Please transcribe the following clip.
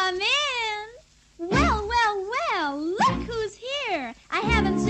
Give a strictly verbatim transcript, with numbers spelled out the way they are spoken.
Come in. Well, well, well, look who's here. I haven't